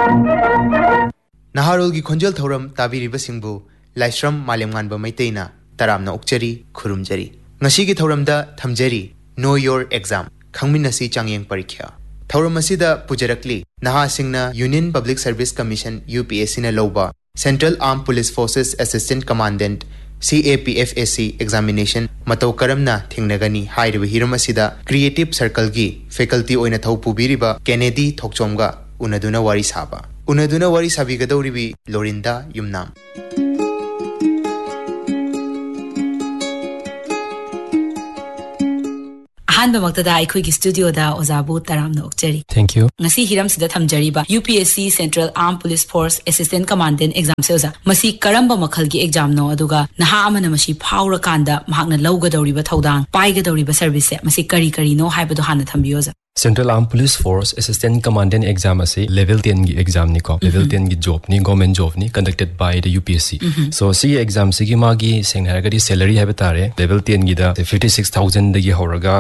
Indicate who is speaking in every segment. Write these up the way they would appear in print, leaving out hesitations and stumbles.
Speaker 1: Naharolgi Khonjal Thoram Tabiriba Singbu Laisram Malemnganba Maitena Taramna Ukchari Khurumjari Ngasigi Thoramda Thamjari Know Your Exam Khangminasi Changyeng Parikya Thoramasida Pujarakli Naha Singna Union Public Service Commission UPSC na Loba Central Armed Police Forces Assistant Commandant CAPFSC examination Matau Karamna Thingnagani Haidu Hiramasida Creative Circle gi faculty oina thau pubiriba Kennedy Thokchomga Unaduna Wari Saba Unaduna Wari Sabigadoribi Lorinda Yumnam
Speaker 2: Hanbamaktada Aikoigi Studio da Ozabu Taramna Ukchari.
Speaker 3: Thank you.
Speaker 2: Ngasi hiram sida thamjariba UPSC Central Armed Police Force Assistant Commandant exam se oza masi karamba makhalgi exam no aduga naha amana masi phawra kanda mahakna lawgadawriba thodang paigadawriba service se masi kari kari no haibadu hana thambiyoza
Speaker 3: Central Armed Police Force Assistant Commandant exam ase level 10 gi exam ni ko level 10 gi job ni government job ni conducted by the UPSC so see exam se gi magi sengnaragadi salary habatare level 10 gi da 56000 dagi horaga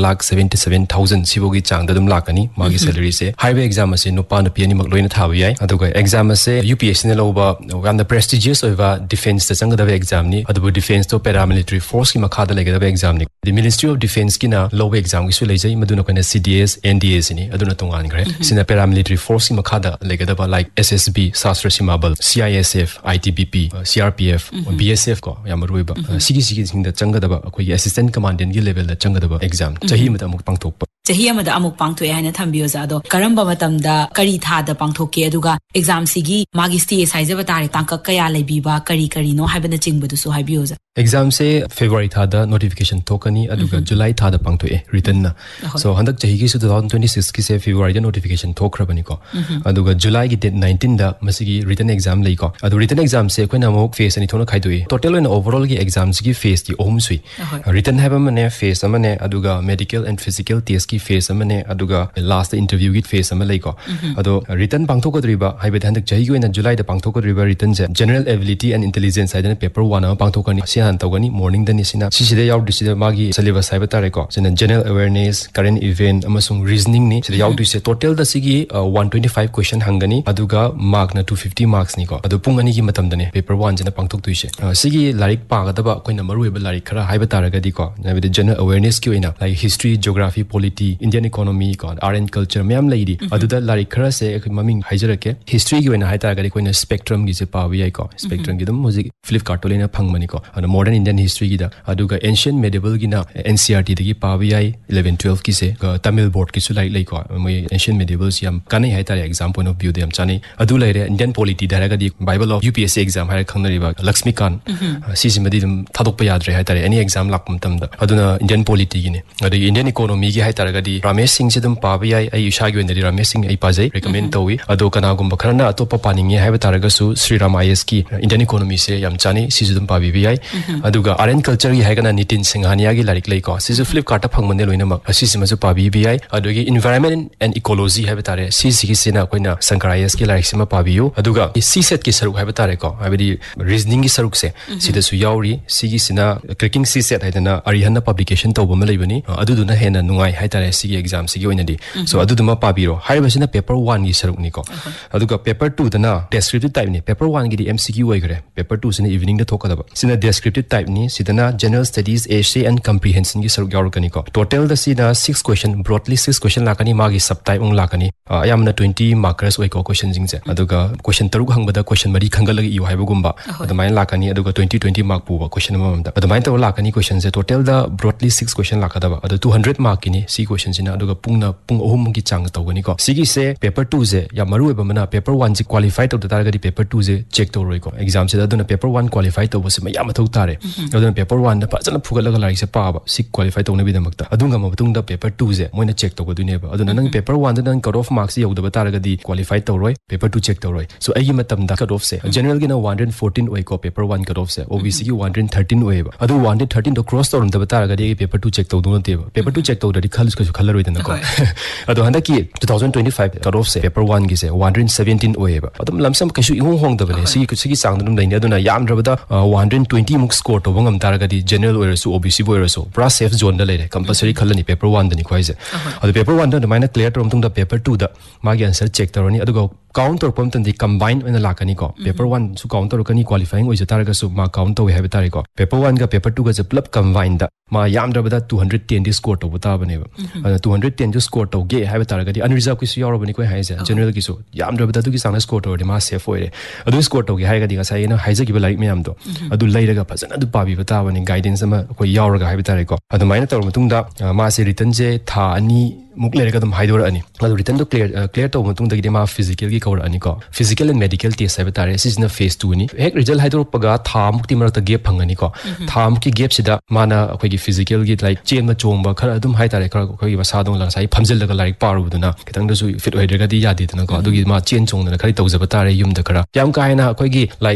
Speaker 3: 1,77,000 sibogi changda dum lakani magi salary se highway exam ase no pa no piani makloina thawi ai aduga exam ase UPSC ne loba one the prestigious over defense the changda exam ni adu defense to paramilitary force ki makhada legada exam ni the Ministry of Defense ki na low exam gi su lejai maduna kana CDS NDAs ni aduna tongan gre sina paramilitary force ki makhada legada like SSB Sastra Simabal CISF ITBP CRPF BSF ko yamaruiba sigi sinda changada akoi assistant commandant gi level da changada exam chahi mata amuk pangthokpa
Speaker 2: chahi amada amuk pangthoe haina thambioza ado karamba matamda kari thada pangthoke aduga exam sigi magi stage size batare tangka kaya lebiba kari kari no haibana chingbudu su haibioza
Speaker 3: exam se February thada notification tokani aduga July thada pangthoe written na so handak chahi gi 2026 ki se February da notification thokrabani ko aduga July gi date 19 da masigi written exam lei ko adu written exam se koina amuk phase ani thona khaidoi total in overall gi exams gi phase ti ohum sui written haba mane phase amane aduga medical and physical test ki phase amane aduga last interview gi phase ama lei ko ado written pangthokodriba haibe handak chahi gi oina July da pangthokodriba written je general ability and intelligence side na paper 1 ama pangthokani sian tawgani morning da ni sina siside yaw diside magi syllabus haiba tare ko sina general awareness current event amasung reasoning ni sida yaw dise total da sigi 125 question hangani aduga mark na 250 marks ni ko ado pungani gi matam dane paper 1 jena pangthok tuise sigi larik pagadaba koina marueba larik khara haiba taragadi ko na with general awareness ki oina like history geography polity Indian economy ko art and culture mayam leidi aduda larik khara se maming haijarake history gi oina haitagadi koina spectrum gi se pawi ai ko spectrum gi dum music Flipkart to lena phangmani ko and modern Indian history gi da aduga ancient medieval gi na NCERT digi pawi ai 11 12 ki se Tamil board ki su like ko moi ancient medievals yam kanai haitare exam point of view de am chani adu laire Indian polity daragadi Bible of UPSC exam hai khangnariba Lakshmi Khan sisimadi dum thadokpa yadre haitare any exam lakpum tamda aduna Indian polity gi ne adu Indian economy gi haitare gadi Ramesh Singh sidum pawi ai Ushagi wendari Ramesh Singh ai pajai recommend tawi adu kana gumba kharana atopa paninge haiba taraga su Sri Ram IS ki Indian economy se yam chani sisidum pawi bi ai aduga art and culture gi haigana Nitin Singhania gi larik lei ko sisu Flipkart phangmane loina mak asisima su pawi bi ai adugi environment and ecology haiba tare sigi sina koina Sankarayas ki larik sima pawiu aduga CSET ki saruk haiba tare ko habidi reasoning gi saruk se sida su yauri sigi sina cracking CSET haidana Arihanna publication tawba ma leibani aduduna hena nungai haitare sigi exam sigi oina di so aduduma pabiro haiba sina paper 1 gi saruk ni ko aduga paper 2 dana descriptive type ni paper 1 gi di MCQ oigre paper 2 sina evening da thokadaba sina descriptive type ni sidana general studies essay and comprehension gi saruk yaurukani ko total da sina 6 question broadly 6 question lakani magi subtype ung lakani ayamna 20 markers oi ko question jingse aduga question taruk hangbada question mari khangalag iu haiba gumba adumai lakani aduga 20 mark pu question amamda adumai taw lakani question se total da broadly 6 question lakadaba adu 200 mark ni si question sina aduga pung ohum gi chang tawgani ko sigi se paper 2 se ya maru eba mana paper 1 ji qualify taw da targa di paper 2 se check taw roi ko exam se aduna paper 1 qualify taw se ma yam taw tare aduna paper 1 da fajana phugalaga larik se pa ba si qualify taw na bi damakta adunga matung da paper 2 se moina check taw du ne ba aduna nang paper 1 da nang cut off marks yaudaba targa di qualify taw roi paper 2 check taw roi so ai matam da cut off se general gi na 114 oi ko paper 1 cut off se OBC gi 113 oi ba adu 113 do cross taw da targa di paper 2 check taw du na te ba paper 2 check taw da di khalus ꯀꯩꯁꯨ ꯈꯜꯂꯔꯣꯏꯗꯅꯀꯣ ꯑꯗꯣ ꯍꯟꯗꯛꯀꯤ 2025 cut ꯑꯣꯐꯁꯦ paper 1ꯒꯤꯁꯦ 117 ꯑꯣꯏꯌꯦꯕ ꯑꯗꯨꯝ ꯂꯝꯁꯝ ꯀꯩꯁꯨ ꯏꯍꯣꯡ ꯍꯣꯡꯗꯕꯅꯦ ꯁꯤꯒꯤ ꯆꯥꯡꯗ ꯑꯗꯨꯝ ꯂꯩꯅꯤ ꯑꯗꯨꯅ ꯌꯥꯝꯗ꯭ꯔꯕꯗ 120 ꯃꯨꯛ ꯁ꯭ꯀꯣꯔ ꯇꯧꯕ ꯉꯝ ꯇꯥꯔꯒꯗꯤ ꯖꯦꯅꯔꯦꯜ ꯑꯣꯏꯔꯁꯨ OBC ꯑꯣꯏꯔꯁꯨ ꯄꯨꯔꯥ ꯁꯦꯐ ꯖꯣꯟꯗ ꯂꯩꯔꯦ ꯀꯝꯄꯜꯁꯔꯤ ꯈꯜꯂꯅꯤ ꯄꯦꯄꯔ 1ꯗꯅꯤ ꯈꯣꯏꯁꯦ ꯑꯗꯣ ꯄꯦꯄꯔ 1ꯗ ꯑꯗꯨꯃꯥꯏꯅ ꯀ꯭ꯂꯤꯌꯔ ꯇꯧꯔꯕ ꯃꯇꯨꯡꯗ ꯄꯦꯄꯔ 2ꯗ ꯃꯥꯒꯤ ꯑꯟꯁꯔ ꯆꯦꯛ ꯇꯧꯔꯅꯤ ꯑꯗꯨꯒ काउंट तौर मतंदी कंबाइन ओइना लाकनी को पेपर 1 सु काउंट तौरकनी क्वालिफाइंग ओइ जतारगा सु मा काउंट तौवे हाबे तारे को पेपर 1 गा पेपर 2 गा जे पुलप कंबाइन दा मा यामद्रबदा 210 दि स्कोर तौबा ताबने 210 जो स्कोर तौगे हाबे तारगा दि अनरिजर्व किसु यावरबनी को हाइजे जनरल किसु यामद्रबदा दु कि सांग स्कोर तौदि मा सेफ ओइरे अदु स्कोर तौगे हाइगा दि गासाय ना हाइजे कि लाइक म्याम दो अदु लैरगा फजना दु पाबी बताबनी गाइडेंस अमा को यावरगा हाबे तारे को अदु माइना तौर मतुंगदा मा से रिटर्न जे था अनि मुक लेरगा दम हाइदोर अनि अदु रिटर्न दो क्लियर तौ मतुंगदा मा फिजिकल की कवर अनि को फिजिकल एंड मेडिकल टेस्ट है बतारे सिजना फेज 2 नि एक रिजल्ट हाइदोर पगा था मुक्ति मरत गेप फंगनी को था मुक्ति गेप सिदा माना अखोगी फिजिकल की लाइक चेन म चोंबा खरा अदुम हाइ तारे खरा अखोगी मसादों लंसाई फमजिल लगा लाइक पारुदुना खितंग दसु फिट होइदरगा दि यादि तना को अदुगी मा चेन चोंदना खरि तौजबा तारे युम द खरा याम कायना अखोगी लाइक